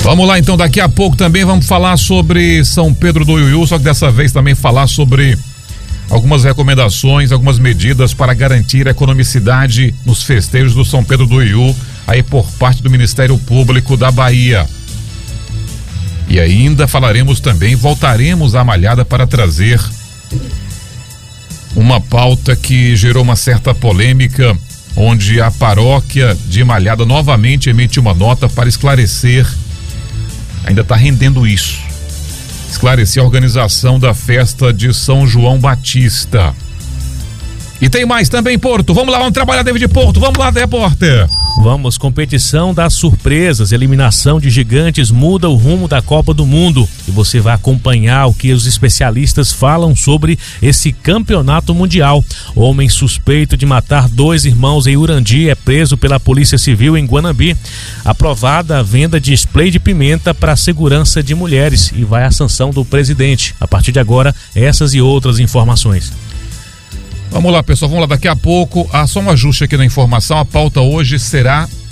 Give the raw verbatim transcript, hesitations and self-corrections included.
Vamos lá, então, daqui a pouco também vamos falar sobre São Pedro do Iuiú, só que dessa vez também falar sobre algumas recomendações, algumas medidas para garantir a economicidade nos festejos do São Pedro do Iuiú, aí por parte do Ministério Público da Bahia. E ainda falaremos também, voltaremos à Malhada para trazer uma pauta que gerou uma certa polêmica, onde a paróquia de Malhada novamente emite uma nota para esclarecer, ainda está rendendo isso, esclarecer a organização da festa de São João Batista. E tem mais também, Porto. Vamos lá, vamos trabalhar, David Porto. Vamos lá, repórter. Vamos, competição das surpresas, eliminação de gigantes muda o rumo da Copa do Mundo. E você vai acompanhar o que os especialistas falam sobre esse campeonato mundial. Homem suspeito de matar dois irmãos em Urandi é preso pela Polícia Civil em Guanambi. Aprovada a venda de spray de pimenta para a segurança de mulheres e vai à sanção do presidente. A partir de agora, essas e outras informações. Vamos lá, pessoal, vamos lá, daqui a pouco, ah, só um ajuste aqui na informação, a pauta hoje será